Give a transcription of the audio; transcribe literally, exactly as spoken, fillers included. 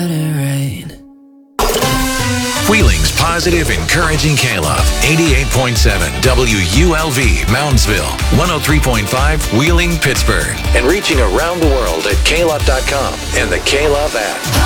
got it right. Wheeling's positive, encouraging K-Love. eighty-eight point seven W U L V, Moundsville. one oh three point five, Wheeling, Pittsburgh. And reaching around the world at K Love dot com and the K-Love app.